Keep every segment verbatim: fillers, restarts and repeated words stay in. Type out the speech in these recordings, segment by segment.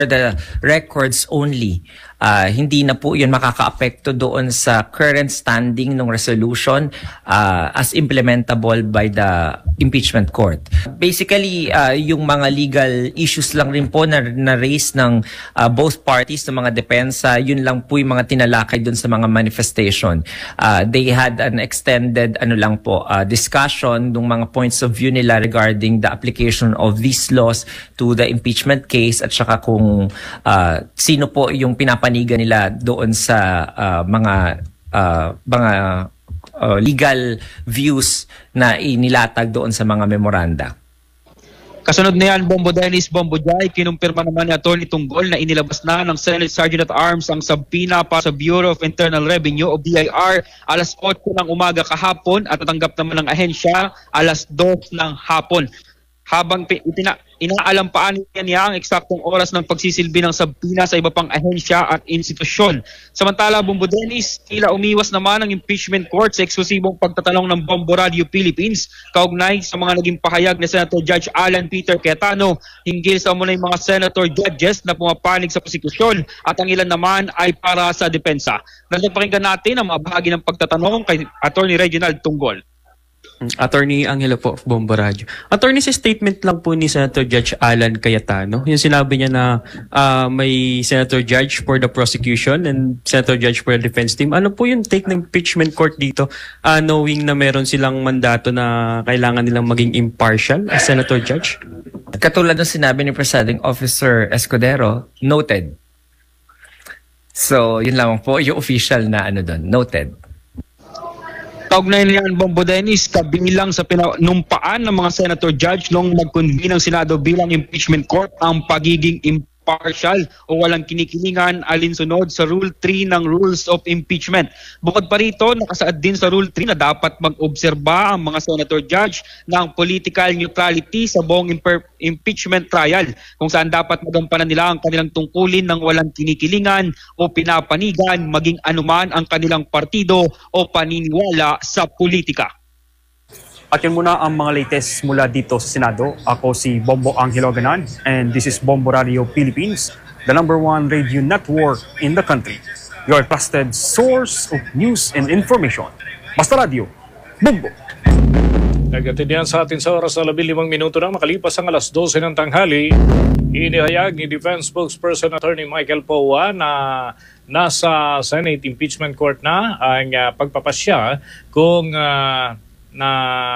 the records only. Uh, hindi na po yun makaka-apekto doon sa current standing ng resolution uh, as implementable by the impeachment court. Basically, uh, yung mga legal issues lang rin po na, na raise ng uh, both parties, ng mga depensa, yun lang po yung mga tinalakay doon sa mga manifestation. Uh, they had an extended ano lang po, uh, discussion ng mga points of view nila regarding the application of these laws to the impeachment case at saka kung uh, sino po yung pinapanigan nila doon sa uh, mga uh, mga uh, legal views na inilatag doon sa mga memoranda. Kasunod na yan, Bombo Dennis, Bombo Jai, kinumpirma naman ni Atty. Tunggol na inilabas na ng Senate Sergeant at Arms ang sabina para sa Bureau of Internal Revenue o B I R alas otso ng umaga kahapon at natanggap naman ng ahensya alas dos ng hapon. Habang itina, inaalampaan niya ang eksaktong oras ng pagsisilbi ng sabina sa iba pang ahensya at institusyon. Samantala, Bombo Dennis, tila umiwas naman ang impeachment court sa eksklusibong pagtatanong ng Bombo Radio Philippines kaugnay sa mga naging pahayag ni Senator Judge Alan Peter Cayetano hinggil sa umunay mga senator judges na pumapanig sa prosekusyon at ang ilan naman ay para sa depensa. Napakinggan natin ang mga bahagi ng pagtatanong kay Atty. Reginald Tunggol. Attorney Angelo po, Bombo Radio. Attorney, sa statement lang po ni Senator Judge Alan Cayetano, yung sinabi niya na uh, may Senator Judge for the prosecution and Senator Judge for the defense team. Ano po yung take ng impeachment court dito, uh, knowing na meron silang mandato na kailangan nilang maging impartial as Senator Judge? Katulad ng sinabi ni Presiding Officer Escudero, noted. So, yun lang po yung official na ano doon, noted. Kaugnay niyan, Bombo Dennis, kabilang sa pinumpaan ng mga senator judge nung nag-convene ng Senado bilang impeachment court ang pagiging impartial o walang kinikilingan alinsunod sa Rule three ng Rules of Impeachment. Bukod pa rito, nakasaad din sa Rule three na dapat mag-obserba ang mga senator judge ng political neutrality sa buong impeachment trial, kung saan dapat magampanan nila ang kanilang tungkulin ng walang kinikilingan o pinapanigan maging anuman ang kanilang partido o paniniwala sa politika. At yun muna ang mga latest mula dito sa Senado. Ako si Bombo Angelo Ganan and this is Bombo Radio Philippines, the number one radio network in the country. Your trusted source of news and information. Basta Radio, Bombo! Nagatindihan sa atin sa oras na labing limang minuto na makalipas ang alas dose ng tanghali. Inihayag ni Defense Spokesperson Attorney Michael Powa na nasa Senate Impeachment Court na ang uh, pagpapasya kung uh, na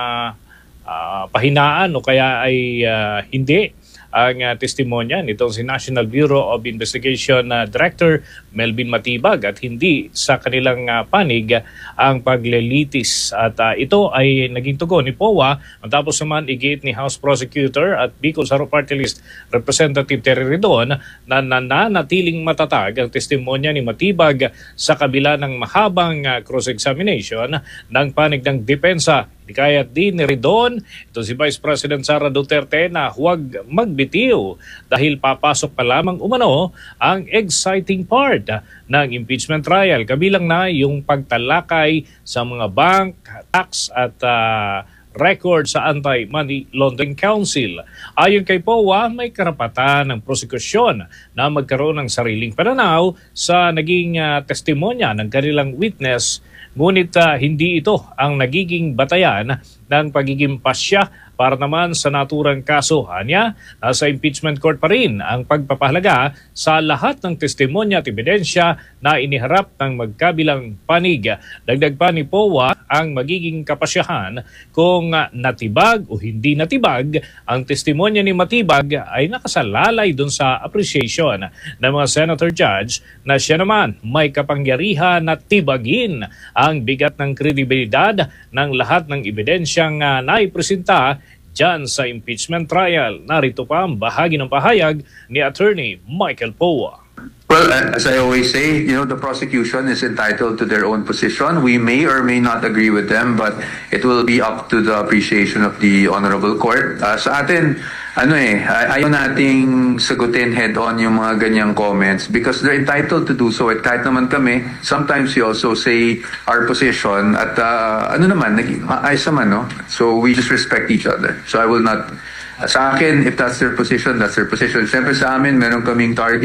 uh, pahinaan o kaya ay uh, hindi ang uh, testimonya nitong si National Bureau of Investigation uh, Director Melvin Matibag at hindi sa kanilang uh, panig uh, ang paglilitis. At uh, ito ay naging tugon ni Powa matapos naman igit ni House Prosecutor at Bicol Saro Party List Representative Terry Redon na nananatiling matatag ang testimonya ni Matibag sa kabila ng mahabang uh, cross-examination ng panig ng depensa. Ikayat din ni Redon, ito si Vice President Sara Duterte na huwag magbitiw dahil papasok pa lamang umano ang exciting part ng impeachment trial. Kabilang na yung pagtalakay sa mga bank, tax at uh, record sa Anti-Money Laundering Council. Ayon kay Powa, may karapatan ng prosekusyon na magkaroon ng sariling pananaw sa naging uh, testimonya ng kanilang witness. Ngunit uh, hindi ito ang nagiging batayan ng pagiging pasya para naman sa naturang kaso. Hanya, nasa impeachment court pa rin ang pagpapahalaga sa lahat ng testimonya at ebidensya na iniharap ng magkabilang panig. Dagdag pa ni Powa ang magiging kapasyahan kung natibag o hindi natibag ang testimonya ni Matibag ay nakasalalay dun sa appreciation ng mga senator judge na siya naman may kapangyarihan na tibagin ang bigat ng kredibilidad ng lahat ng ebidensyang uh, naipresenta dyan sa impeachment trial. Narito pa ang bahagi ng pahayag ni Attorney Michael Powa. Well, as I always say, you know, the prosecution is entitled to their own position. We may or may not agree with them, but it will be up to the appreciation of the Honorable Court. Uh, sa atin, ano eh, ay ayaw nating sagutin head-on yung mga ganyang comments because they're entitled to do so. At kahit naman kami, sometimes we also say our position at uh, ano naman, ayos naman, no? So we just respect each other. So I will not Sa akin, if that's their position, that's their position. Siyempre sa amin, meron kaming target